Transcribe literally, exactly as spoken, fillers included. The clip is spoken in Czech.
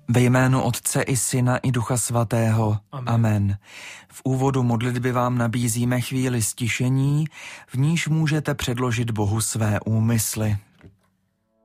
Ve jménu Otce i Syna i Ducha Svatého. Amen. Amen. V úvodu modlitby vám nabízíme chvíli stišení, v níž můžete předložit Bohu své úmysly.